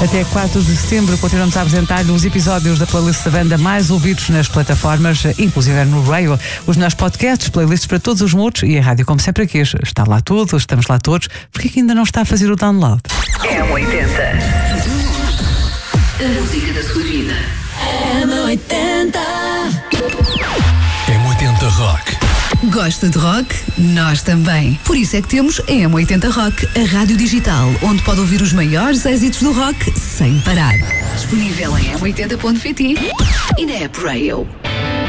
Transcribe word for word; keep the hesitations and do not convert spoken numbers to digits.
Até quatro de setembro continuamos a apresentar os episódios da playlist da banda mais ouvidos nas plataformas, inclusive no Rail, os nossos podcasts, playlists para todos os moods e a rádio, como sempre, aqui está lá tudo, estamos lá todos. Porquê que ainda não está a fazer o download? M oitenta. A música da sua vida. M oitenta. M oitenta Rock. Gosta de rock? Nós também. Por isso é que temos a M oitenta Rock, a rádio digital, onde pode ouvir os maiores êxitos do rock sem parar. Disponível em m oitenta ponto pt e na app Rail.